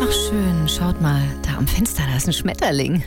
Ach schön, schaut mal, da am Fenster, da ist ein Schmetterling.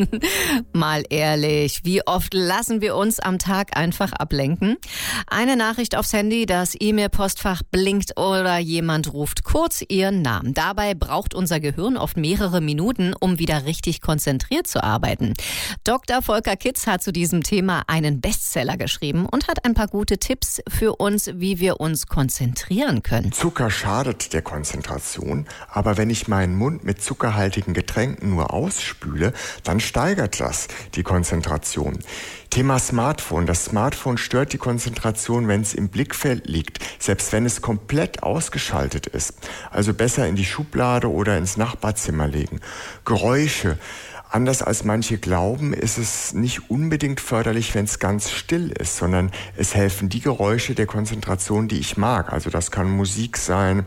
Mal ehrlich, wie oft lassen wir uns am Tag einfach ablenken? Eine Nachricht aufs Handy, das E-Mail-Postfach blinkt oder jemand ruft kurz ihren Namen. Dabei braucht unser Gehirn oft mehrere Minuten, um wieder richtig konzentriert zu arbeiten. Dr. Volker Kitz hat zu diesem Thema einen Bestseller geschrieben und hat ein paar gute Tipps für uns, wie wir uns konzentrieren können. Zucker schadet der Konzentration, aber wenn ich meinen Mund mit zuckerhaltigen Getränken nur ausspüle, dann steigert das die Konzentration. Thema Smartphone. Das Smartphone stört die Konzentration, wenn es im Blickfeld liegt, selbst wenn es komplett ausgeschaltet ist. Also besser in die Schublade oder ins Nachbarzimmer legen. Geräusche. Anders als manche glauben, ist es nicht unbedingt förderlich, wenn es ganz still ist, sondern es helfen die Geräusche der Konzentration, die ich mag. Also das kann Musik sein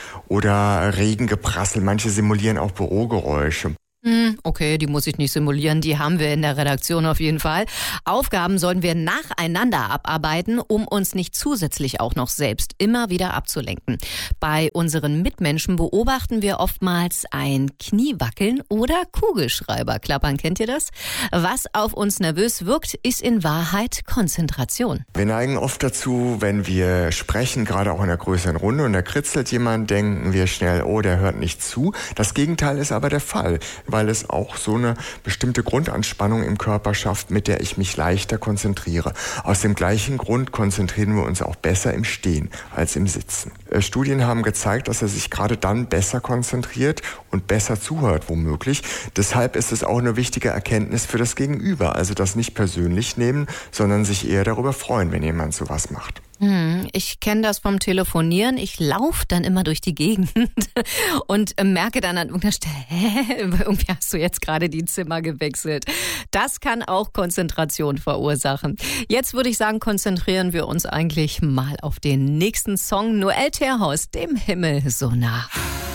oder Regengeprassel. Manche simulieren auch Bürogeräusche. Okay, die muss ich nicht simulieren, die haben wir in der Redaktion auf jeden Fall. Aufgaben sollen wir nacheinander abarbeiten, um uns nicht zusätzlich auch noch selbst immer wieder abzulenken. Bei unseren Mitmenschen beobachten wir oftmals ein Kniewackeln oder Kugelschreiber klappern. Kennt ihr das? Was auf uns nervös wirkt, ist in Wahrheit Konzentration. Wir neigen oft dazu, wenn wir sprechen, gerade auch in einer größeren Runde und da kritzelt jemand, denken wir schnell, oh, der hört nicht zu. Das Gegenteil ist aber der Fall, weil es auch so eine bestimmte Grundanspannung im Körper schafft, mit der ich mich leichter konzentriere. Aus dem gleichen Grund konzentrieren wir uns auch besser im Stehen als im Sitzen. Studien haben gezeigt, dass er sich gerade dann besser konzentriert und besser zuhört, womöglich. Deshalb ist es auch eine wichtige Erkenntnis für das Gegenüber. Also das nicht persönlich nehmen, sondern sich eher darüber freuen, wenn jemand sowas macht. Ich kenne das vom Telefonieren. Ich laufe dann immer durch die Gegend und merke dann an irgendeiner Stelle, irgendwie hast du jetzt gerade die Zimmer gewechselt. Das kann auch Konzentration verursachen. Jetzt würde ich sagen, konzentrieren wir uns eigentlich mal auf den nächsten Song. Noel Terhaus, dem Himmel so nah.